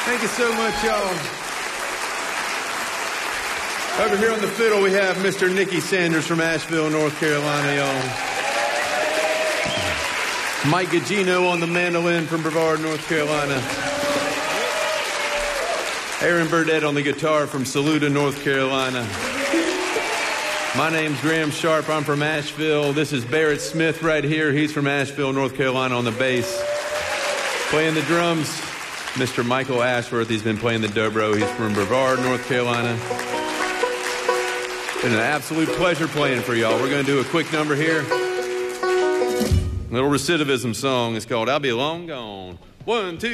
Thank you so much, y'all. Over here on the fiddle, we have Mr. Nicky Sanders from Asheville, North Carolina, y'all. Mike Gugino on the mandolin from Brevard, North Carolina. Aaron Burdett on the guitar from Saluda, North Carolina. My name's Graham Sharp. I'm from Asheville. This is Barrett Smith right here. He's from Asheville, North Carolina on the bass. Playing the drums, Mr. Michael Ashworth. He's been playing the dobro. He's from Brevard, North Carolina. Been an absolute pleasure playing for y'all. We're going to do a quick number here. A little recidivism song. It's called I'll Be Long Gone. 1, 2.